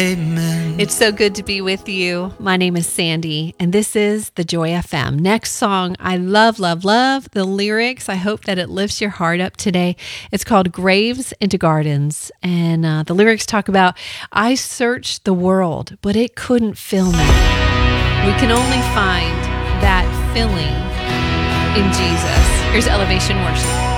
Amen. It's so good to be with you. My name is Sandy, and this is the Joy FM. Next song, I love, love, love the lyrics. I hope that it lifts your heart up today. It's called Graves into Gardens, and the lyrics talk about, I searched the world, but it couldn't fill me. We can only find that filling in Jesus. Here's Elevation Worship.